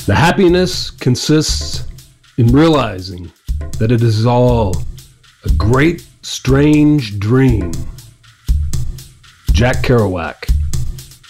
The happiness consists in realizing that it is all a great, strange dream. Jack Kerouac.